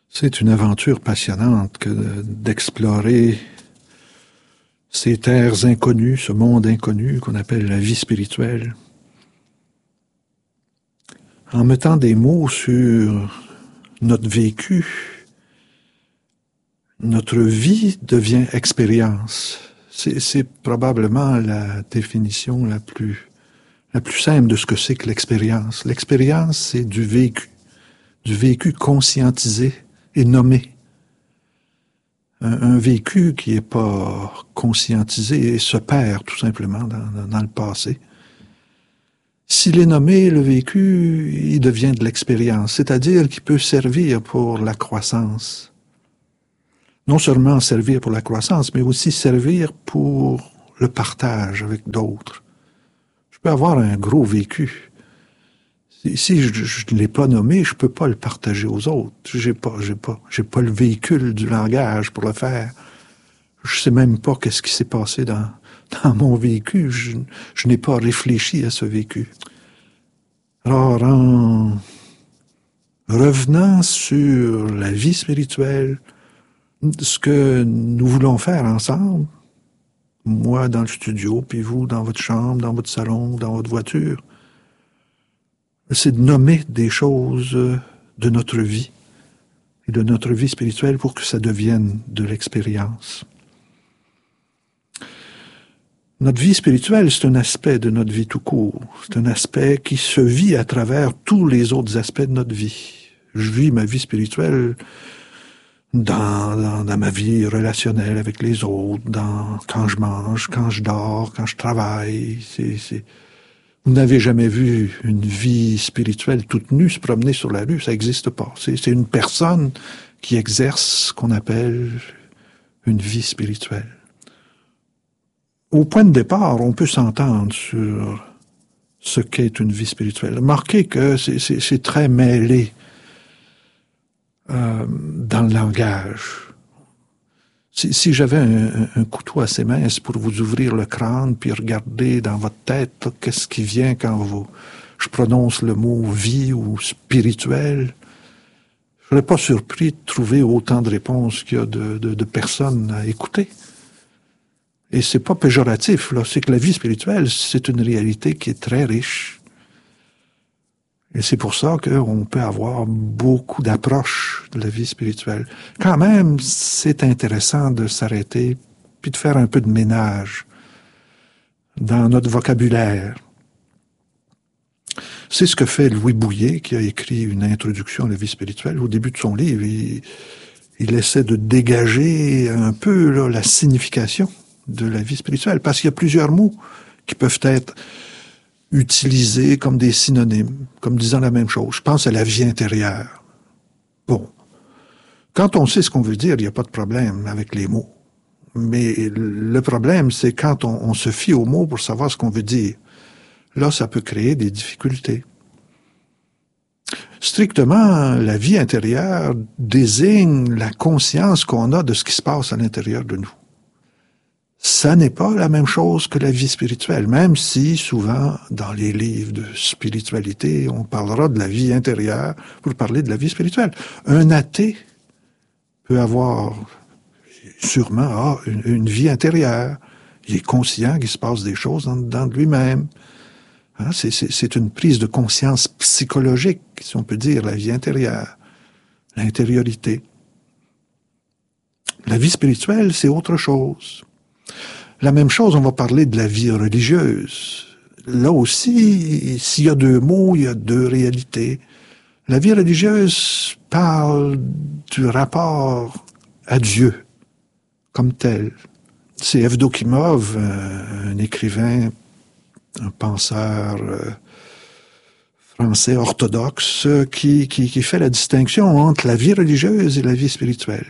C'est une aventure passionnante que d'explorer ces terres inconnues, ce monde inconnu qu'on appelle la vie spirituelle. En mettant des mots sur notre vécu, notre vie devient expérience. C'est probablement la définition la plus simple de ce que c'est que l'expérience. L'expérience, c'est du vécu conscientisé et nommé. Un vécu qui n'est pas conscientisé se perd tout simplement dans le passé. S'il est nommé, le vécu, il devient de l'expérience, c'est-à-dire qu'il peut servir pour la croissance. Non seulement servir pour la croissance, mais aussi servir pour le partage avec d'autres. Je peux avoir un gros vécu. Si je ne l'ai pas nommé, je peux pas le partager aux autres. J'ai pas le véhicule du langage pour le faire. Je sais même pas qu'est-ce qui s'est passé dans mon vécu. Je n'ai pas réfléchi à ce vécu. Alors, en revenant sur la vie spirituelle, ce que nous voulons faire ensemble, moi dans le studio, puis vous dans votre chambre, dans votre salon, dans votre voiture, c'est de nommer des choses de notre vie et de notre vie spirituelle pour que ça devienne de l'expérience. Notre vie spirituelle, c'est un aspect de notre vie tout court. C'est un aspect qui se vit à travers tous les autres aspects de notre vie. Je vis ma vie spirituelle dans ma vie relationnelle avec les autres, quand je mange, quand je dors, quand je travaille. Vous n'avez jamais vu une vie spirituelle toute nue se promener sur la rue, ça n'existe pas. C'est une personne qui exerce ce qu'on appelle une vie spirituelle. Au point de départ, on peut s'entendre sur ce qu'est une vie spirituelle. Remarquez que c'est très mêlé dans le langage. Si j'avais un couteau assez mince pour vous ouvrir le crâne puis regarder dans votre tête là, qu'est-ce qui vient quand je prononce le mot vie ou spirituel, je ne serais pas surpris de trouver autant de réponses qu'il y a de personnes à écouter. Et c'est pas péjoratif, là. C'est que la vie spirituelle, c'est une réalité qui est très riche. Et c'est pour ça qu'on peut avoir beaucoup d'approches de la vie spirituelle. Quand même, c'est intéressant de s'arrêter puis de faire un peu de ménage dans notre vocabulaire. C'est ce que fait Louis Bouillet, qui a écrit une introduction à la vie spirituelle. Au début de son livre, il essaie de dégager un peu là, la signification de la vie spirituelle, parce qu'il y a plusieurs mots qui peuvent être utilisés comme des synonymes, comme disant la même chose. Je pense à la vie intérieure. Bon. Quand on sait ce qu'on veut dire, il n'y a pas de problème avec les mots. Mais le problème, c'est quand on se fie aux mots pour savoir ce qu'on veut dire. Là, ça peut créer des difficultés. Strictement, la vie intérieure désigne la conscience qu'on a de ce qui se passe à l'intérieur de nous. Ça n'est pas la même chose que la vie spirituelle, même si souvent, dans les livres de spiritualité, on parlera de la vie intérieure pour parler de la vie spirituelle. Un athée peut avoir sûrement une vie intérieure. Il est conscient qu'il se passe des choses dans lui-même. Hein, c'est une prise de conscience psychologique, si on peut dire, la vie intérieure, l'intériorité. La vie spirituelle, c'est autre chose. La même chose, on va parler de la vie religieuse. Là aussi, s'il y a deux mots, il y a deux réalités. La vie religieuse parle du rapport à Dieu comme tel. C'est Evdokimov, un écrivain, un penseur français orthodoxe, qui fait la distinction entre la vie religieuse et la vie spirituelle.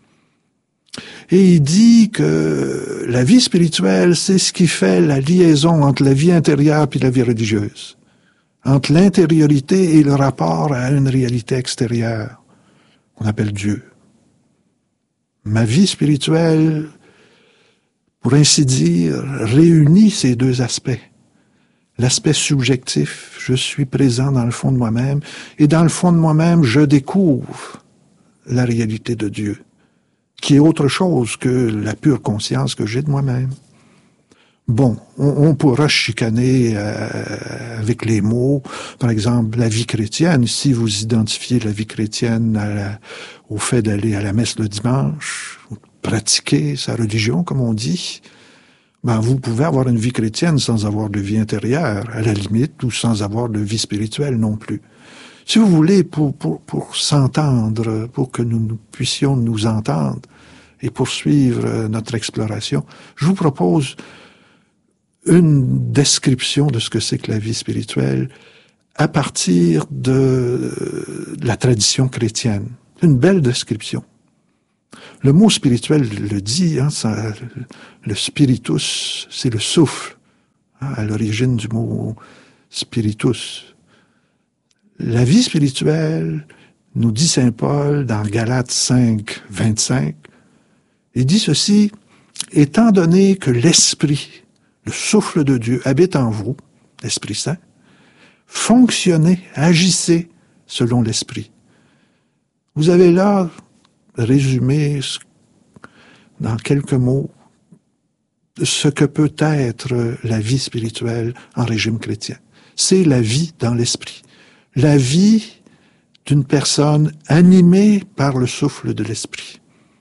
Et il dit que la vie spirituelle, c'est ce qui fait la liaison entre la vie intérieure et la vie religieuse, entre l'intériorité et le rapport à une réalité extérieure, qu'on appelle Dieu. Ma vie spirituelle, pour ainsi dire, réunit ces deux aspects. L'aspect subjectif, je suis présent dans le fond de moi-même, et dans le fond de moi-même, je découvre la réalité de Dieu, qui est autre chose que la pure conscience que j'ai de moi-même. Bon, on pourra chicaner avec les mots, par exemple, la vie chrétienne. Si vous identifiez la vie chrétienne au fait d'aller à la messe le dimanche, pratiquer sa religion, comme on dit, ben vous pouvez avoir une vie chrétienne sans avoir de vie intérieure, à la limite, ou sans avoir de vie spirituelle non plus. Si vous voulez, pour s'entendre, pour que nous puissions nous entendre et poursuivre notre exploration, je vous propose une description de ce que c'est que la vie spirituelle à partir de la tradition chrétienne. Une belle description. Le mot spirituel le dit, hein, le spiritus, c'est le souffle, hein, à l'origine du mot spiritus. La vie spirituelle, nous dit saint Paul dans Galates 5, 25, il dit ceci, étant donné que l'esprit, le souffle de Dieu habite en vous, l'Esprit Saint, fonctionnez, agissez selon l'Esprit. Vous avez là résumé dans quelques mots ce que peut être la vie spirituelle en régime chrétien. C'est la vie dans l'Esprit. La vie d'une personne animée par le souffle de l'Esprit.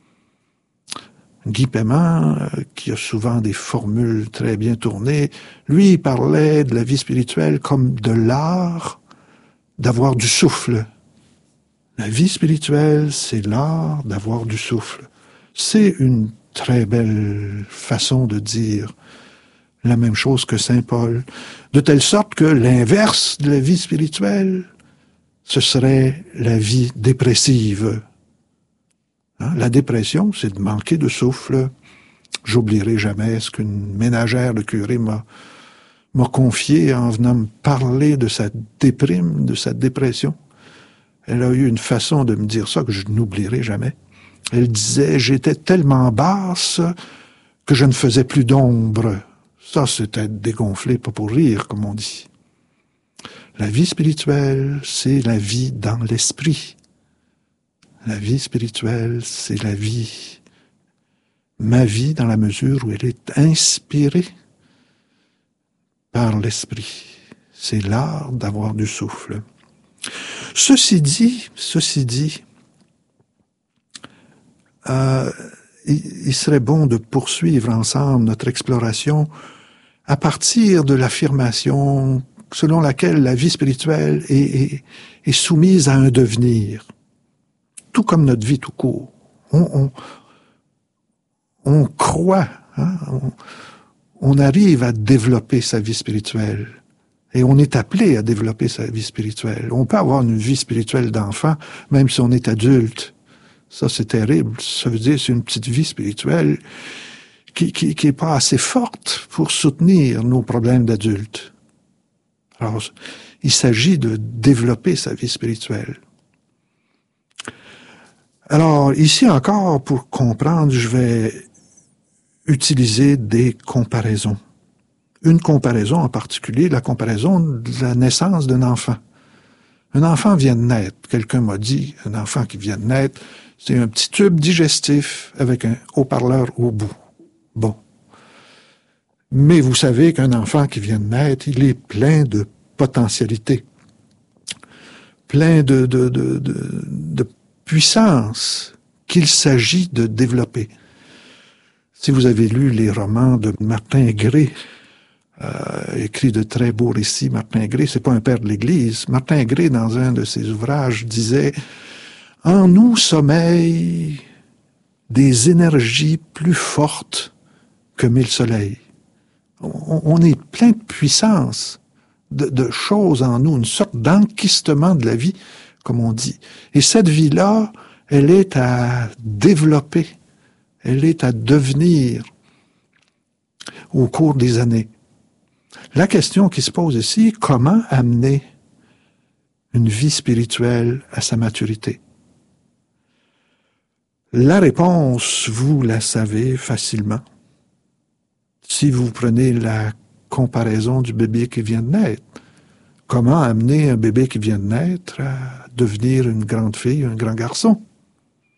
Guy Paiement, qui a souvent des formules très bien tournées, lui, il parlait de la vie spirituelle comme de l'art d'avoir du souffle. La vie spirituelle, c'est l'art d'avoir du souffle. C'est une très belle façon de dire la même chose que saint Paul, de telle sorte que l'inverse de la vie spirituelle, ce serait la vie dépressive. Hein? La dépression, c'est de manquer de souffle. J'oublierai jamais ce qu'une ménagère de curé m'a confié en venant me parler de sa déprime, de sa dépression. Elle a eu une façon de me dire ça que je n'oublierai jamais. Elle disait, j'étais tellement basse que je ne faisais plus d'ombre. Ça, c'était dégonflé, pas pour rire, comme on dit. La vie spirituelle, c'est la vie dans l'esprit. La vie spirituelle, c'est la vie, ma vie dans la mesure où elle est inspirée par l'esprit. C'est l'art d'avoir du souffle. Ceci dit, il serait bon de poursuivre ensemble notre exploration à partir de l'affirmation selon laquelle la vie spirituelle est soumise à un devenir, tout comme notre vie tout court. On croit, hein, on arrive à développer sa vie spirituelle. Et on est appelé à développer sa vie spirituelle. On peut avoir une vie spirituelle d'enfant, même si on est adulte. Ça, c'est terrible. Ça veut dire que c'est une petite vie spirituelle qui est pas assez forte pour soutenir nos problèmes d'adultes. Alors, il s'agit de développer sa vie spirituelle. Alors, ici encore, pour comprendre, je vais utiliser des comparaisons. Une comparaison en particulier, la comparaison de la naissance d'un enfant. Un enfant vient de naître. Quelqu'un m'a dit, un enfant qui vient de naître, c'est un petit tube digestif avec un haut-parleur au bout. Bon. Mais vous savez qu'un enfant qui vient de naître, il est plein de potentialités, plein de puissance qu'il s'agit de développer. Si vous avez lu les romans de Martin Gray, écrit de très beaux récits, Martin Gray, c'est pas un père de l'Église. Martin Gray, dans un de ses ouvrages, disait « En nous sommeillent des énergies plus fortes que 1000 soleils. » On est plein de puissance, de choses en nous, une sorte d'enquistement de la vie, comme on dit. Et cette vie-là, elle est à développer, elle est à devenir au cours des années. La question qui se pose ici, comment amener une vie spirituelle à sa maturité? La réponse, vous la savez facilement. Si vous prenez la comparaison du bébé qui vient de naître, comment amener un bébé qui vient de naître à devenir une grande fille, un grand garçon?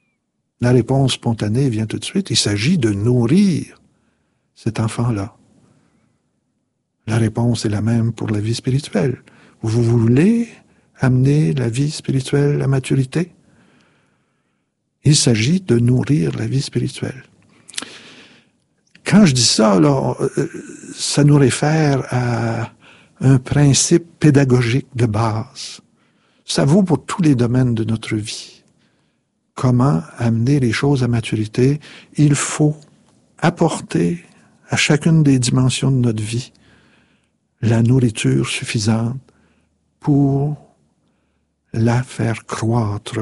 La réponse spontanée vient tout de suite. Il s'agit de nourrir cet enfant-là. La réponse est la même pour la vie spirituelle. Vous voulez amener la vie spirituelle à la maturité? Il s'agit de nourrir la vie spirituelle. Quand je dis ça, là, ça nous réfère à un principe pédagogique de base. Ça vaut pour tous les domaines de notre vie. Comment amener les choses à maturité? Il faut apporter à chacune des dimensions de notre vie la nourriture suffisante pour la faire croître.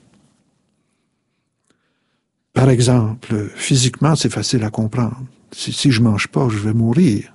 Par exemple, physiquement, c'est facile à comprendre. Si je mange pas, je vais mourir.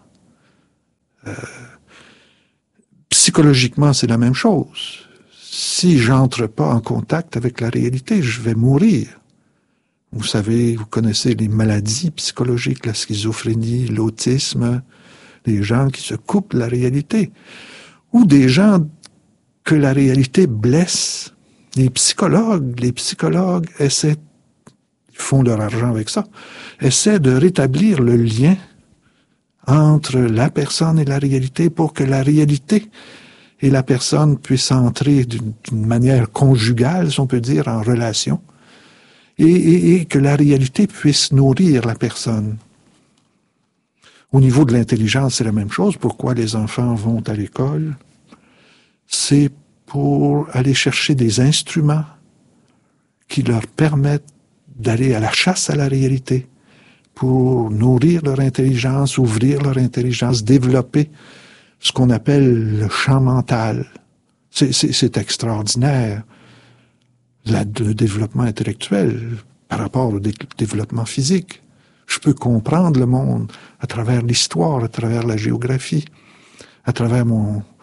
Psychologiquement, c'est la même chose. Si j'entre pas en contact avec la réalité, je vais mourir. Vous savez, vous connaissez les maladies psychologiques, la schizophrénie, l'autisme, les gens qui se coupent de la réalité, ou des gens que la réalité blesse. Les psychologues essaient, ils font leur argent avec ça, essaient de rétablir le lien entre la personne et la réalité pour que la réalité et la personne puissent entrer d'une manière conjugale, si on peut dire, en relation, et que la réalité puisse nourrir la personne. Au niveau de l'intelligence, c'est la même chose. Pourquoi les enfants vont à l'école? C'est pour aller chercher des instruments qui leur permettent d'aller à la chasse à la réalité, pour nourrir leur intelligence, ouvrir leur intelligence, développer ce qu'on appelle le champ mental. C'est extraordinaire, le développement intellectuel par rapport au développement physique. Je peux comprendre le monde à travers l'histoire, à travers la géographie, à travers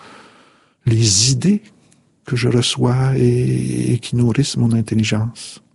les idées que je reçois et qui nourrissent mon intelligence.